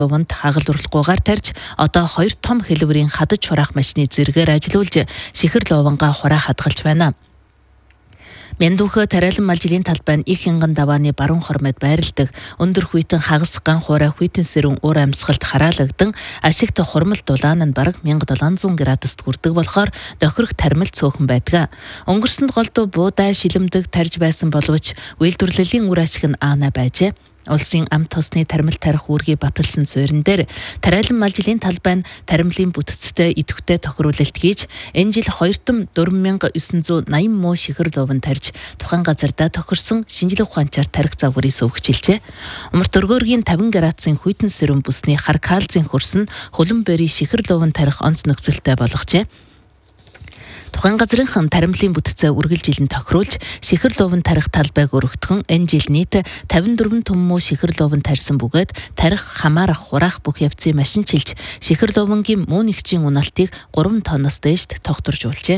Уванд хагал урлаггүйгээр тарж одоо 2 том хэлбэрийн хадаж хураах машины зэрэгээр ажиллуулж Сихэр Лувангаа хураа хадгалж байна. Мяндуухай тариалан мал жилийн талбай нь их янган давааны баруун хормойд байрладаг өндөр хүйтэн хагас ган хуурай хүйтэн сэрүүн уур амьсгалд хараалагдсан ашигт хурмал дулаан нь бараг 1700 градуст хүрдэг болохоор дохирох тармил цөөхөн байдаг. Өнгөрсөнд голдуу буудай шилэмдэг тарж байсан боловч үйлдвэрлэлийн үр ашиг нь аана байжээ. Улсын амт тосны таримл тарих үүргийг баталсан суурин дээр тариалан мал жилийн талбай нь таримлын бүтцтэй идэвхтэй тохируулалт хийж энэ жил 2,4980 муу Сихэр Луван тарж тухайн газардаа тохирсон шинжлэх ухаанчаар тарих загварыг сувгчилжээ. Умарт өргөөргийн 50 градусын хүйтэн сэрүүн бүсний хар кальцийн хөрс нь хөлөн бэрийн Сихэр Луван тарих онц нөхцөлтэй болгожээ. Тухайн газрынхан таримлын бүтцээ үргэлжилэн тохируулж Сихэр Луван тарих талбайг өргөтгөн энэ жил нийт 54 том муу Сихэр Луван тарьсан бөгөөд тарих хамаарах хураах бүх явцыг машинчилж Сихэр Лувангийн муу нэгжийн уналтыг 3 тонноос дээш тогтворжуулжээ.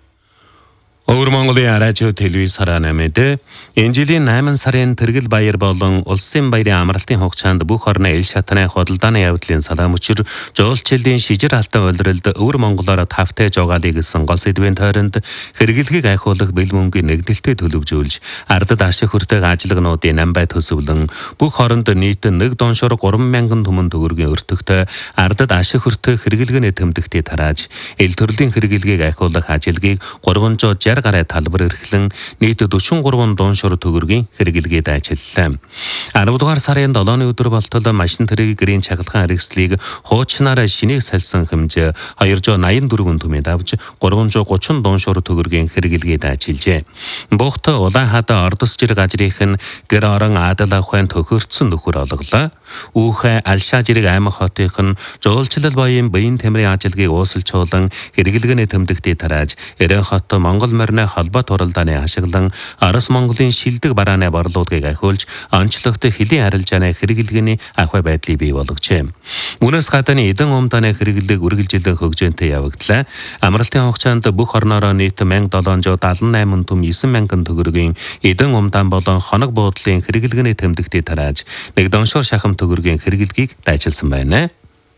Өвөр Монголын радио телевиз хараа нэмэд энэ жилийн 8 сарын тэргэл баяр болон улсын баярын амралтын хугацаанд бүх орны ил шатны худалдааны явдлын салаа мөчир жуулчлалын шижир алтан улиралд Өвөр Монголоор тавтай жаагаалыг гэсэн гол сэдвийн тойронд хэрэглэгийг айхуулах бэлмөнгийн нэгдэлтэд төлөвжүүлж ардад ашиг хүртэх ажиллагнуудын намбай төсөвлөн бүх оронд нийт 1 доншор 3,000 түмэн төгрөгийн өртөгтэй ардад ашиг хүртэх хэрэглэгээний тэмдэгтээ тарааж ил төрлийн хэрэглэгийг айхуулах ажилгийг 360 гараа талбар эрхлэн нийт 43 доншор төгрөгийн хэрэглэгээд ажиллалаа. 10 дугаар сарын 7-ны өдөр болтол машин тэрэгэрийн чагалгаан хэрэгслийг хуучнаараа шинийг сольсон хэмжээ 284 түмэнд авч 330 доншор төгрөгийн хэрэглэгээд ажиллажээ. Бухт Улаанхаада ордос жирэг ажрынх нь гэр орон Адал авахын төхөрцсөн нөхөр олголоо. Үүхэ Алшаа жирэг аймаг хотынх нь жуулчлал боён биеийн тэмрийн ажилгийг уусалчуулан хэрэглэгээний тэмдэгтээ тарааж Эрен хот Монгол морины холбоо туралдааны ашиглан Арас Монголын шилдэг барааны борлуудыг ахиулж онцлогт хөлийн арилжааны хэрэглэгээний ахуй байдлыг бий болгожээ. Үүнээс гадна эдэн умдааны хэрэглээг үргэлжилэн хөгжөөнтэй явагдлаа. Амралтын хугацаанд бүх орноороо нийт 1778 түм 9,000 төгрөгийн эдэн умдаан болон хоног буудлын хэрэглэгээний тэмдэгтээ тарааж 1 доншор шахам төгрөгийн хэрэглэгийг дайчилсан байна.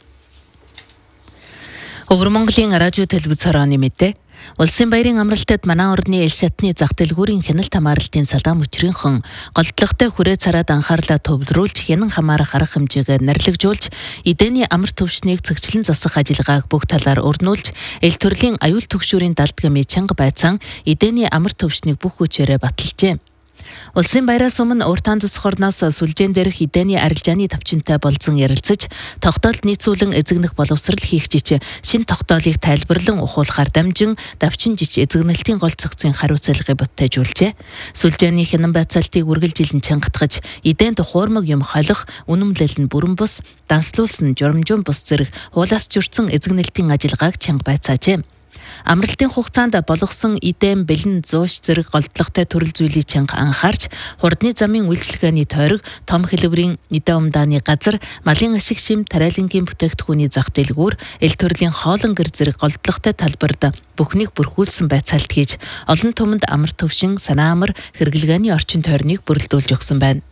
Өвөр Монголын радио телевиз харааны мэдээ. Улсын баярын амралтад манай орны ил шатны зах дэлгүүрийн хяналт хамааралтын салаа мөчрийнхэн голдлоготой хүрээ цараад анхаарлаа төвлөрүүлж хянан хамаарах арга хэмжээгээ нарлагжуулж эдэний амар төвшнийг цэгчлэн засах ажиллагааг бүх талаар өрнүүлж ил төрлийн аюул түгшүүрийн далдгамын чанга байцаан эдэний амар төвшнийг бүх хүчээрээ баталжээ. Улсын баяраас өмнө уртаан засах орноос сүлжээн дээрх эдэний арилжааны тавчинтай болзон ярилцаж тогтоолд нийцүүлэн эзэгнэх боловсрал хийх жич шин тогтоолыг тайлбарлан ухуулахаар дамжин давчин жич эзэгнэлтийн гол цогцын хариуцлагыг боттойжуулжээ. Сүлжээний хянан байцаалтыг үргэлжилэн чангатгаж эдэнд хуурмаг юм холих, үнэмлэл нь бүрэн бус, данслуулсан журамжуун бус зэрэг хуулаас журцсан эзэгнэлтийн ажиллагааг чанга байцаажээ. Амралтын хугацаанд болгосон эдэм бэлэн зууш зэрэг голдлоготой төрөл зүйлийг чанга анхаарч хурдны замын үйлчлэгээний тойрог том хэлбэрийн эдэн умдааны газар малын ашиг шим тариалангийн бүтээгдэхүүний зах дэлгүүр ил төрлийн хоолон гэр зэрэг голдлоготой талбарт бүхнийг бүрхүүлсэн байцаалт хийж олон түмэнд амар төвшин санаа амар хэрэглгээний орчин тойрныг бүрэлдүүлж өгсөн байна.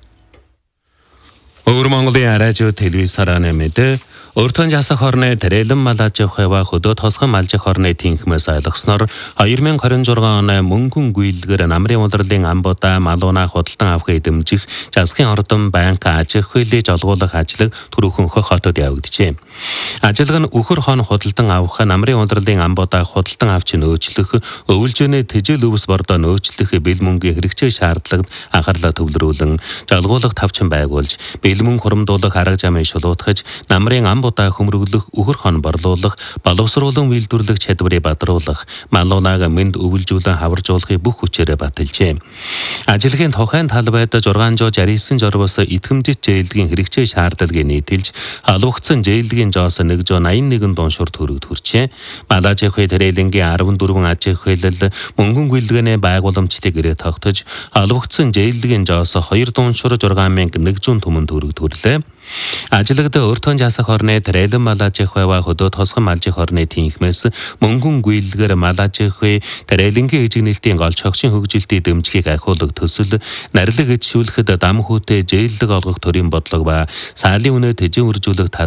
Өвөр Монголын радио телевиз харааны мэдээ Өртөн жасах орны тариалан мал аж ахуйва хөдөө тосгон малж ах орны тэнхмээс ойлгосноор 2026 оны мөнгөн гүйлгээр намрын улирлын амбуудаа малуунаа худалдан авах эдэмжих жасгын ордон банк аж ахуйлыг олгуулах ажил түрүүхөнхө хотод явагдажээ. Ажиллага нь үхэр хон худалдан авах намрын улирлын амбуудаа худалдан авч нөөцлөх өвөлжөөний тэжээл өвс бордоо нөөцлөх бэл мөнгөний хэрэгцээ шаардлагад анхаарлаа төвлөрүүлэн жалгуулах тавчин байгуулж бэл мөнгө хурамдуулах арга замыг шулуутгаж намрын амбуудаа хөмрөглөх үхэр хон борлуулах боловсруулан үйлдвэрлэх чадварыг бадруулах малуунаг мэнд өвөлжүүлэн хаваржуулахыг бүх хүчээрээ баталжээ. Ажиллагийн тухайн талбайд 669 жорвоос итгэмжит зээлдгийн хэрэгцээ шаардлагыг нийтэлж халуугдсан зээлдгийн жоос 181 доншор төгрөг төрчээ. Малаж ахуй тариалангийн 14 аж ахуйлал мөнгөн гүйлгээний байгууламжтыг гэрээ тогтож халуугдсан зээлдгийн жоос 2 доншор 6100 түмэн төгрөг төрөлөө. Ажлагда өртөн жасах орны Тарайлан малажихва хөдөө тосгон малжих орны тэнхмээс мөнгөн гүйлгээр малажихвэ Тарайлангийн ижигнэлтийн голч хогчин хөгжилтийн дэмжгийг ахиулах төсөл нарилэг ижшүүлэхэд дам хүүтэй зээлдэг олгох төрийн бодлого ба саалын үнэ тэжин үржүүлэх